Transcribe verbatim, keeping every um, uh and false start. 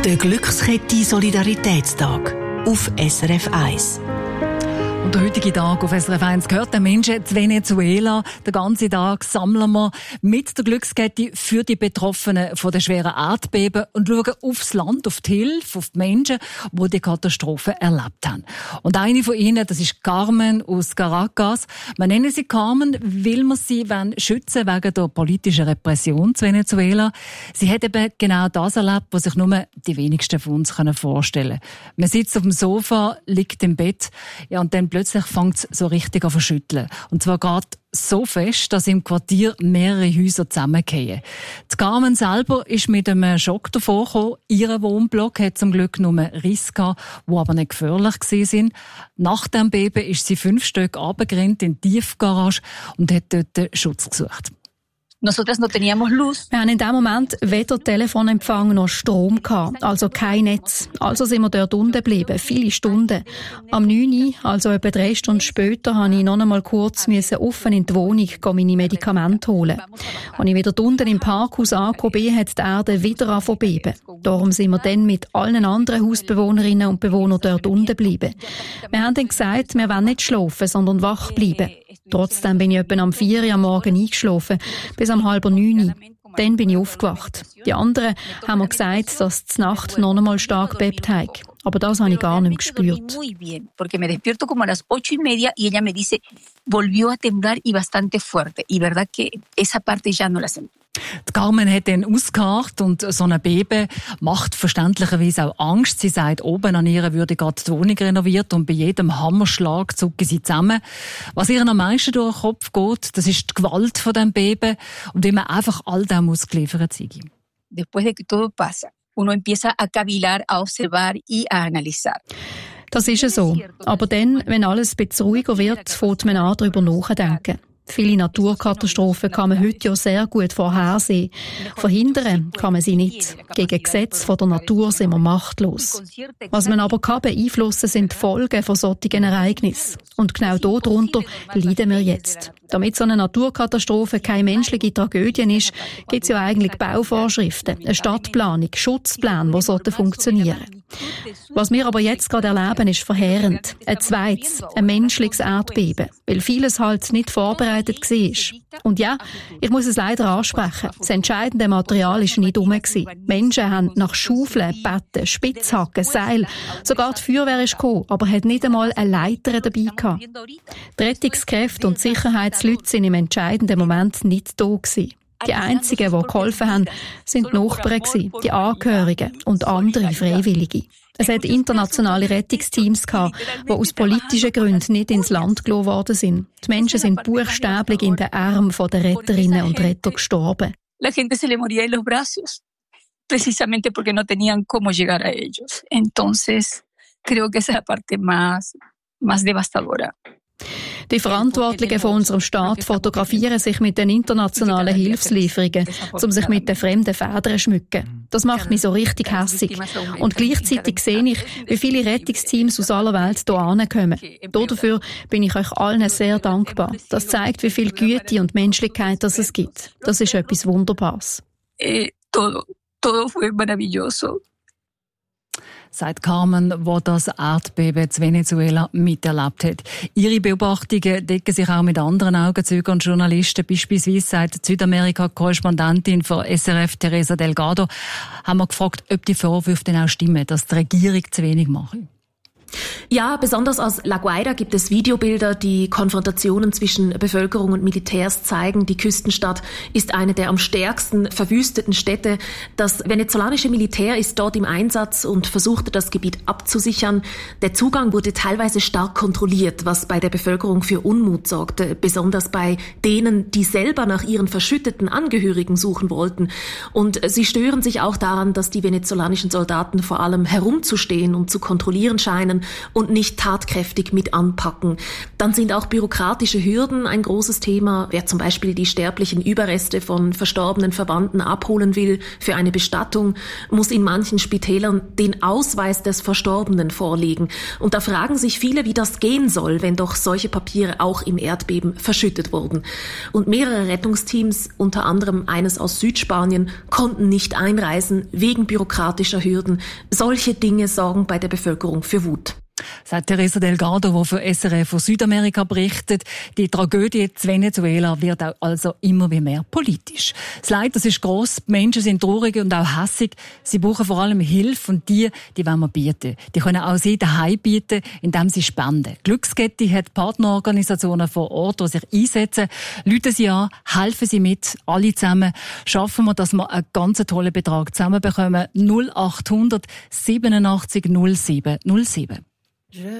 Der Glückskette Solidaritätstag auf S R F eins. Und der heutige Tag auf S R F eins gehört den Menschen zu Venezuela. Den ganzen Tag sammeln wir mit der Glückskette für die Betroffenen von der schweren Erdbeben und schauen aufs Land, auf die Hilfe, auf die Menschen, die die Katastrophe erlebt haben. Und eine von ihnen, das ist Carmen aus Caracas. Wir nennen sie Carmen, weil wir sie schützen wegen der politischen Repression zu Venezuela. Sie hat eben genau das erlebt, was sich nur die wenigsten von uns vorstellen können. Man sitzt auf dem Sofa, liegt im Bett, ja, und dann plötzlich fängt es so richtig an zu schütteln. Und zwar gerade so fest, dass im Quartier mehrere Häuser zusammenfallen. Die Carmen selber ist mit einem Schock davor gekommen. Ihr Wohnblock hat zum Glück nur Risse gehabt, die aber nicht gefährlich waren. Nach dem Beben ist sie fünf Stück runtergerannt in die Tiefgarage und hat dort Schutz gesucht. Nosotras no teníamos luz. Wir haben in dem Moment weder Telefonempfang noch Strom gehabt, also kein Netz. Also sind wir dort unten geblieben, viele Stunden. Am neun Uhr, also etwa drei Stunden später, musste ich noch einmal kurz offen in die Wohnung meine Medikamente holen. Als ich wieder unten im Parkhaus angekommen bin, hat die Erde wieder angefangen zu beben. Darum sind wir dann mit allen anderen Hausbewohnerinnen und Bewohnern dort unten geblieben. Wir haben dann gesagt, wir wollen nicht schlafen, sondern wach bleiben. Trotzdem bin ich etwa am vier Uhr am Morgen eingeschlafen, bis am halb neun Uhr. Dann bin ich aufgewacht. Die anderen haben mir gesagt, dass die Nacht noch einmal stark bebt hat. Aber das habe ich gar nicht gespürt. Porque me despierto como a las ocho y media y ella me dice, volvió a temblar y bastante fuerte. Y verdad que esa parte ya no la sentí. Die Carmen hat dann ausgeharrt und so ein Beben macht verständlicherweise auch Angst. Sie sagt, oben an ihr würde gerade die Wohnung renoviert und bei jedem Hammerschlag zucken sie zusammen. Was ihr am meisten durch den Kopf geht, das ist die Gewalt von dem Beben und wie man einfach all dem ausgeliefert sei. Después de que todo pasa, uno empieza a cavilar, a observar y a analizar. Das ist so. Aber dann, wenn alles ein bisschen ruhiger wird, fängt man an, darüber nachzudenken. Viele Naturkatastrophen kann man heute ja sehr gut vorhersehen. Verhindern kann man sie nicht. Gegen Gesetze von der Natur sind wir machtlos. Was man aber kann beeinflussen, sind die Folgen von solchen Ereignissen. Und genau darunter leiden wir jetzt. Damit so eine Naturkatastrophe keine menschliche Tragödie ist, gibt es ja eigentlich Bauvorschriften, eine Stadtplanung, Schutzpläne, die funktionieren sollten. Was wir aber jetzt gerade erleben, ist verheerend. Ein zweites, ein menschliches Erdbeben, weil vieles halt nicht vorbereitet war. Und ja, ich muss es leider ansprechen, das entscheidende Material war nicht rum. Menschen haben nach Schaufeln, Betten, Spitzhacken, Seil, sogar die Feuerwehr ist gekommen, aber hat nicht einmal eine Leiter dabei gehabt. Die Rettungskräfte und Sicherheitsleute sind im entscheidenden Moment nicht da gewesen. Die einzigen, die geholfen haben, sind die Nachbarn, die Angehörigen und andere Freiwillige. Es hat internationale Rettungsteams gehabt, die aus politischen Gründen nicht ins Land gelassen worden sind. Die Menschen sind buchstäblich in den Armen der Retterinnen und Retter gestorben. La gente se le moría en los brazos, precisamente porque no tenían cómo llegar a ellos. Entonces, creo que esa es la parte más, más devastadora. Die Verantwortlichen von unserem Staat fotografieren sich mit den internationalen Hilfslieferungen, um sich mit den fremden Federn zu schmücken. Das macht mich so richtig hässig. Und gleichzeitig sehe ich, wie viele Rettungsteams aus aller Welt hierher kommen. Dafür bin ich euch allen sehr dankbar. Das zeigt, wie viel Güte und Menschlichkeit das es gibt. Das ist etwas Wunderbares. Eh, todo, todo fue maravilloso. Sagt Carmen, die das Erdbeben zu Venezuela miterlebt hat. Ihre Beobachtungen decken sich auch mit anderen Augenzeugen und Journalisten. Beispielsweise sagt die Südamerika-Korrespondentin von S R F, Teresa Delgado, haben wir gefragt, ob die Vorwürfe denn auch stimmen, dass die Regierung zu wenig macht. Ja, besonders aus La Guaira gibt es Videobilder, die Konfrontationen zwischen Bevölkerung und Militärs zeigen. Die Küstenstadt ist eine der am stärksten verwüsteten Städte. Das venezolanische Militär ist dort im Einsatz und versuchte, das Gebiet abzusichern. Der Zugang wurde teilweise stark kontrolliert, was bei der Bevölkerung für Unmut sorgte, besonders bei denen, die selber nach ihren verschütteten Angehörigen suchen wollten. Und sie stören sich auch daran, dass die venezolanischen Soldaten vor allem herumzustehen und zu kontrollieren scheinen reagieren und nicht tatkräftig mit anpacken. Dann sind auch bürokratische Hürden ein großes Thema. Wer zum Beispiel die sterblichen Überreste von verstorbenen Verwandten abholen will für eine Bestattung, muss in manchen Spitälern den Ausweis des Verstorbenen vorlegen. Und da fragen sich viele, wie das gehen soll, wenn doch solche Papiere auch im Erdbeben verschüttet wurden. Und mehrere Rettungsteams, unter anderem eines aus Südspanien, konnten nicht einreisen wegen bürokratischer Hürden. Solche Dinge sorgen bei der Bevölkerung für Wut. Sagt Teresa Delgado, die für S R F von Südamerika berichtet. Die Tragödie in Venezuela wird auch also immer mehr politisch. Das Leid, das ist gross, die Menschen sind traurig und auch hässig. Sie brauchen vor allem Hilfe und die, die wollen wir bieten. Die können auch sie daheim bieten, indem sie spenden. Glückskette hat Partnerorganisationen vor Ort, die sich einsetzen. Rufen Sie an, helfen Sie mit, alle zusammen. Schaffen wir, dass wir einen ganz tollen Betrag zusammenbekommen. null achthundert siebenundachtzig null sieben null sieben.